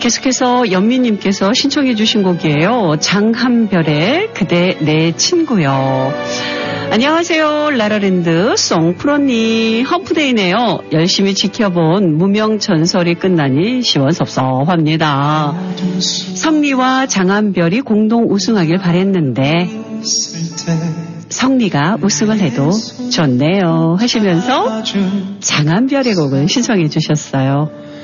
계속해서 연미님께서 신청해 주신 곡이에요. 장한별의 그대 내 친구요. 안녕하세요. 라라랜드 송프로님. 험프데이네요. 열심히 지켜본 무명 전설이 끝나니 시원섭섭합니다. 성리와 장한별이 공동 우승하길 바랬는데 성리가 우승을 해도 좋네요 하시면서 장한별의 곡을 신청해 주셨어요.